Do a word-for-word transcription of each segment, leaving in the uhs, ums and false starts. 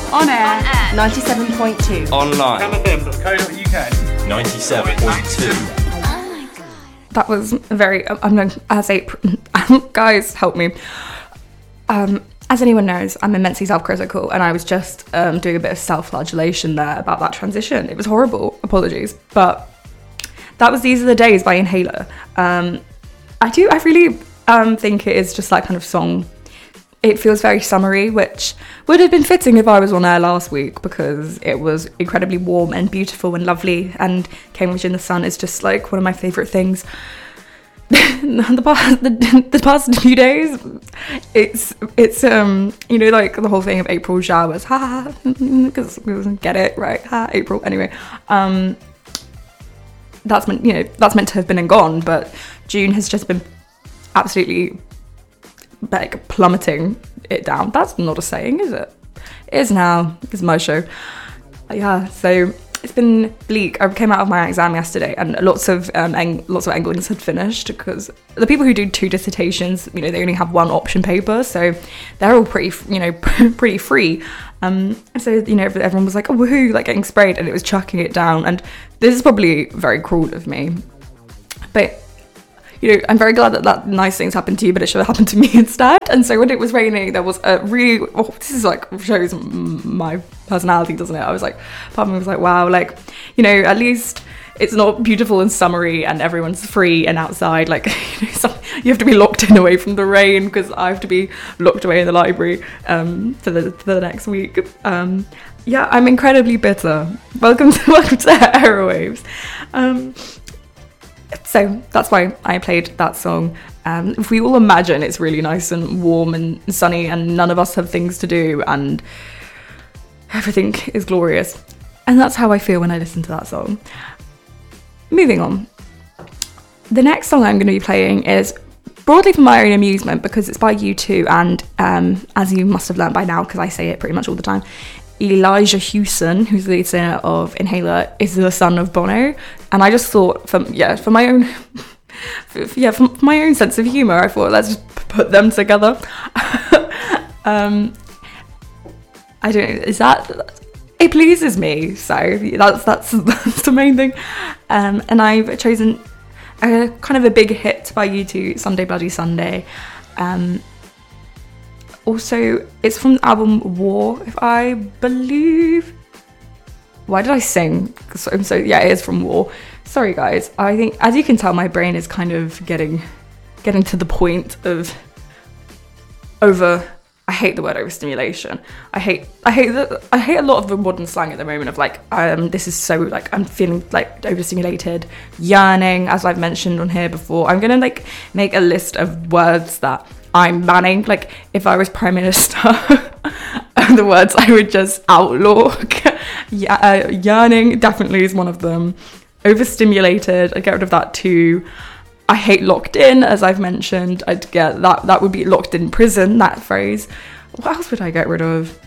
On air. ninety-seven point two. Online. Cam F M dot co dot U K. ninety-seven point two. That was very, I'm going, as a, guys, help me. Um, as anyone knows, I'm immensely self-critical, and I was just um, doing a bit of self-flagellation there about that transition. It was horrible, apologies, but that was These Are the Days by Inhaler. Um, I do, I really um, think it is just that kind of song. It feels very summery, which would have been fitting if I was on air last week, because it was incredibly warm and beautiful and lovely, and Cambridge in the sun is just like one of my favourite things. the, past, the, the past few days, it's, it's um you know, like the whole thing of April showers, ha, because get it, right, ha, April, anyway. Um, that's meant, you know, that's meant to have been and gone, but June has just been absolutely like plummeting it down. That's not a saying, is it? It is now. It's my show. Yeah, so it's been bleak. I came out of my exam yesterday, and lots of um, eng- lots of Englings had finished, because the people who do two dissertations, you know, they only have one option paper, so they're all pretty, you know, pretty free. Um, so, you know, everyone was like, oh, woohoo, like getting sprayed, and it was chucking it down. And this is probably very cruel of me, but you know, I'm very glad that that nice things happened to you, but it should have happened to me instead. And so when it was raining, there was a really, oh, this is like, shows my personality, doesn't it? I was like, part of me was like, wow, like, you know, at least it's not beautiful and summery and everyone's free and outside. Like, you know, some, you have to be locked in away from the rain, because I have to be locked away in the library um, for the for the next week. Um, yeah, I'm incredibly bitter. Welcome to, welcome to Airwaves. Um, So that's why I played that song. Um, if we all imagine it's really nice and warm and sunny, and none of us have things to do, and everything is glorious. And that's how I feel when I listen to that song. Moving on. The next song I'm going to be playing is broadly for my own amusement, because it's by U two, and um, as you must have learned by now, because I say it pretty much all the time, Elijah Hewson, who's the lead singer of Inhaler, is the son of Bono. And I just thought, for, yeah, for my own, for, yeah, for my own sense of humour, I thought, let's just put them together. um, I don't know, is that, it pleases me, so that's that's, that's the main thing. Um, and I've chosen a kind of a big hit by U two, Sunday Bloody Sunday. Um, Also, it's from the album War, if I believe. Why did I sing? So, so yeah, it is from War. Sorry, guys. I think, as you can tell, my brain is kind of getting, getting to the point of over. I hate the word overstimulation. I hate, I hate the, I hate a lot of the modern slang at the moment of like, um, this is so like, I'm feeling like overstimulated, yearning, as I've mentioned on here before. I'm gonna like make a list of words that I'm banning. Like, if I was Prime Minister, the words I would just outlaw. yeah, uh, yearning definitely is one of them. Overstimulated, I'd get rid of that too. I hate locked in, as I've mentioned. I'd get that, that would be locked in prison, that phrase. What else would I get rid of?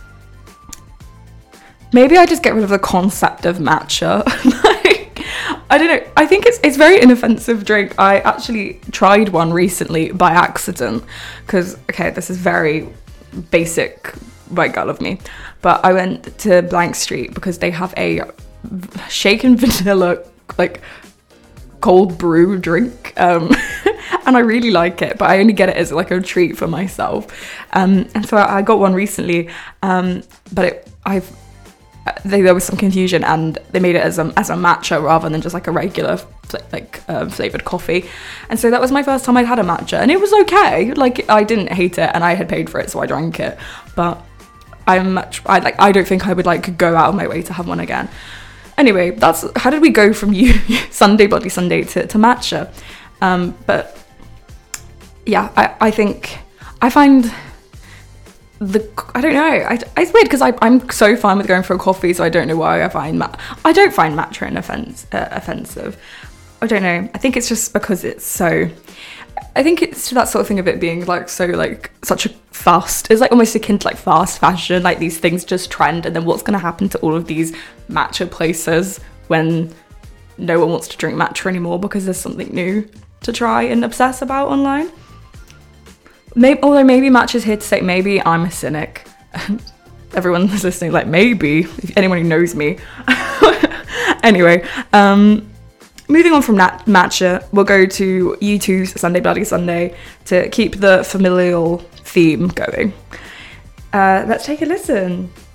Maybe I just get rid of the concept of matcha. like, I don't know. I think it's it's very inoffensive drink. I actually tried one recently by accident, because, okay, this is very basic white girl of me, but I went to Blank Street because they have a shaken vanilla, like, cold brew drink, um, and I really like it, but I only get it as like a treat for myself. Um, and so I, I got one recently, um, but it, I've They, there was some confusion, and they made it as a as a matcha rather than just like a regular like uh, flavored coffee. And so that was my first time I'd had a matcha, and it was okay. Like, I didn't hate it, and I had paid for it, so I drank it. But I'm much I like I don't think I would like go out of my way to have one again. Anyway, that's how did we go from you Sunday Bloody Sunday to, to matcha? Um, but yeah, I I think I find. The I don't know. I, it's weird because I'm so fine with going for a coffee, so I don't know why I find ma- I don't find matcha an offense uh, offensive. I don't know. I think it's just because it's so. I think it's that sort of thing of it being like so like such a fast. It's like almost akin to like fast fashion. Like, these things just trend, and then what's going to happen to all of these matcha places when no one wants to drink matcha anymore because there's something new to try and obsess about online. Maybe, although maybe matcha's here to say, maybe I'm a cynic. everyone that's listening, like, maybe, if anyone who knows me. Anyway, um, moving on from that Matcha, we'll go to U two's Sunday Bloody Sunday to keep the familial theme going. Uh, let's take a listen.